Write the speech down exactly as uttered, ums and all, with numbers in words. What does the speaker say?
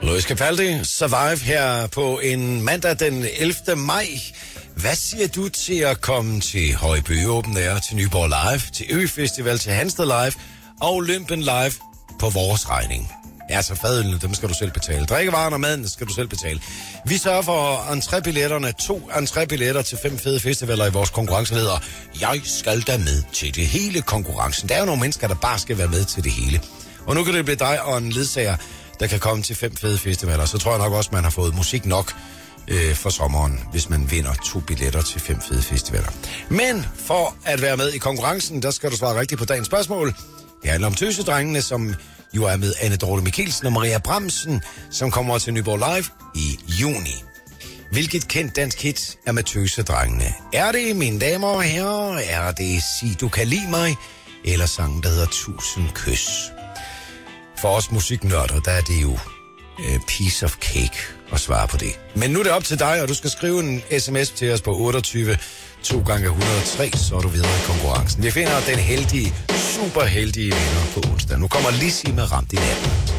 Louis Capaldi, Survive her på en mandag den ellevte maj. Hvad siger du til at komme til Højby Open Air, til Nyborg Live, til Ø-Festival, til Hansted Live og Olympen Live på vores regning? Altså fadølene, dem skal du selv betale. Drikkevarerne og maden skal du selv betale. Vi sørger for entrébilletterne, to entrébilletter til fem fede festivaler i vores konkurrence hedder Jeg skal da med til det hele konkurrencen. Der er jo nogle mennesker, der bare skal være med til det hele. Og nu kan det blive dig og en ledsager, der kan komme til fem fede festivaler. Så tror jeg nok også, man har fået musik nok øh, for sommeren, hvis man vinder to billetter til fem fede festivaler. Men for at være med i konkurrencen, der skal du svare rigtigt på dagens spørgsmål. Det handler om Tøsedrengene, som jo er med Anne Dorte Mikkelsen og Maria Bramsen, som kommer til Nyborg Live i juni. Hvilket kendt dansk hit er med Tøsedrengene? Er det, mine damer og herrer, er det Sig du kan lide mig, eller sangen, der hedder Tusind kys? For os musiknørder, der er det jo uh, piece of cake at svare på det. Men nu er det op til dig, og du skal skrive en sms til os på otteogtyve to gange et hundrede og tre, så er du videre i konkurrencen. Vi finder den heldige, super heldige vinder på onsdag. Nu kommer Lissi med Ramt i natten.